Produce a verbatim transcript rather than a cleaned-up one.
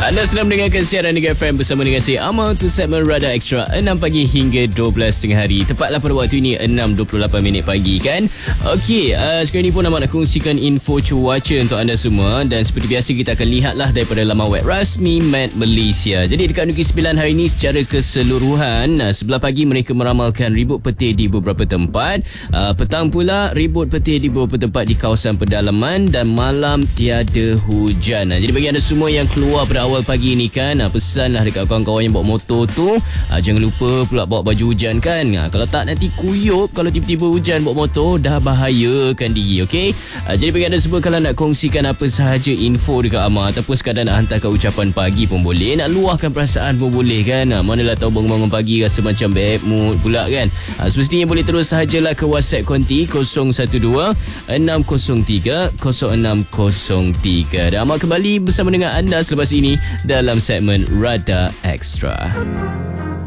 Anda sedang mendengarkan siaran Mega F M bersama dengan saya Amal untuk segmen Radar Extra enam pagi hingga dua belas tengah hari. Tepatlah pada waktu ini enam dua puluh lapan minit pagi kan. Okey, uh, sekarang ni pun nak nak kongsikan info cuaca untuk anda semua. Dan seperti biasa kita akan lihatlah daripada laman web rasmi Met Malaysia. Jadi dekat Negeri Sembilan hari ini secara keseluruhan, uh, sebelah pagi mereka meramalkan ribut petir di beberapa tempat. Uh, petang pula ribut petir di beberapa tempat di kawasan pedalaman dan malam tiada hujan. Uh, jadi bagi anda semua yang keluar pada awal pagi ni kan, uh, pesanlah dekat kawan-kawan yang bawa motor tu, uh, jangan lupa pula bawa baju hujan kan. Uh, kalau tak nanti kuyup kalau tiba-tiba hujan bawa motor, dah bahayakan diri, okey? Uh, jadi bagi anda semua kalau nak kongsikan apa sahaja info dekat Amar ataupun sekadar nak hantarkan ucapan pagi pun boleh, nak luahkan perasaan pun boleh kan. Uh, manalah tahu bangun-bangun pagi rasa macam bad mood pula kan. Uh, semestinya boleh terus sahajalah ke WhatsApp konti kosong satu dua enam kosong tiga kosong enam kosong tiga. Dan Amar kembali bersama dengan anda selepas ini dalam segmen Radar Extra.